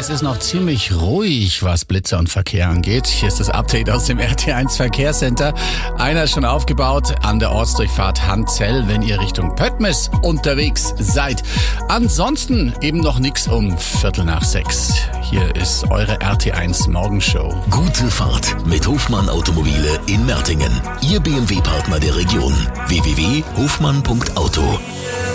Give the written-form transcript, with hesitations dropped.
Es ist noch ziemlich ruhig, was Blitzer und Verkehr angeht. Hier ist das Update aus dem RT1 Verkehrscenter. Einer ist schon aufgebaut an der Ortsdurchfahrt Handzell, wenn ihr Richtung Pöttmes unterwegs seid. Ansonsten eben noch nix um 5:45. Hier ist eure RT1 Morgenshow. Gute Fahrt mit Hofmann Automobile in Mertingen. Ihr BMW-Partner der Region. www.hofmann.auto.